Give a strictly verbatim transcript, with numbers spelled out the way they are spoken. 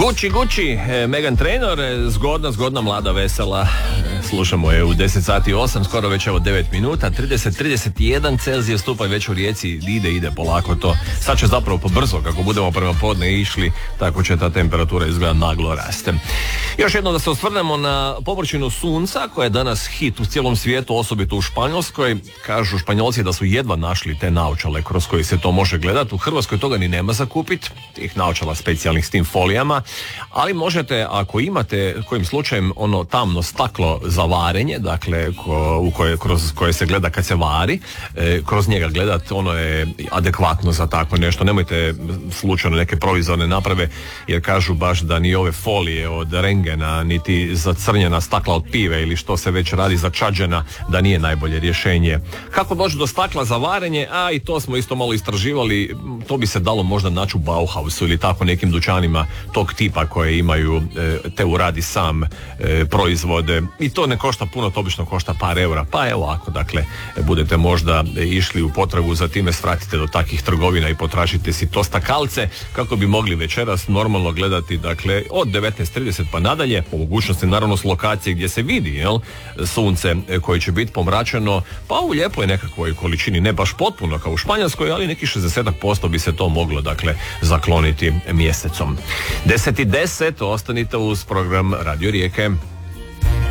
Gucci, Gucci, Meghan Trainor, zgodna, zgodna, mlada, vesela. Slušamo je u deset sati osam, skoro već evo devet minuta, trideset, trideset jedan Celzija stupanj već u Rijeci, ide, ide polako to. Sad će zapravo pobrzo, kako budemo prema podne išli, tako će ta temperatura izgleda naglo raste. Još jedno da se osvrnemo na površinu sunca, koja je danas hit u cijelom svijetu, osobito u Španjolskoj. Kažu Španjolci da su jedva našli te naočale kroz koje se to može gledati. U Hrvatskoj toga ni nema za kupit, tih naočala specijalnih s tim folijama, ali možete, ako imate kojim slučajem ono tamno staklo za varenje, dakle ko, u koje, kroz koje se gleda kad se vari, e, kroz njega gledat, ono je adekvatno za tako nešto. Nemojte slučajno neke provizorne naprave, jer kažu baš da ni ove folije od rengena, niti zacrnjena stakla od pive ili što se već radi začađena, da nije najbolje rješenje. Kako doći do stakla za varenje? A i to smo isto malo istraživali, to bi se dalo možda naći u Bauhausu ili tako nekim dućanima tog tipa koje imaju e, te uradi sam e, proizvode, i to ne košta puno, to obično košta par eura, pa evo ako dakle budete možda išli u potragu za time, svratite do takvih trgovina i potražite si to stakalce kako bi mogli večeras normalno gledati, dakle od devetnaest trideset pa nadalje, po mogućnosti naravno s lokacije gdje se vidi, jel, sunce koje će biti pomračeno, pa u lijepoj nekakvoj količini, ne baš potpuno kao u Španjolskoj, ali neki šezdeset posto bi se to moglo dakle zakloniti mjesecom. deset i deset, ostanite uz program Radio Rijeke.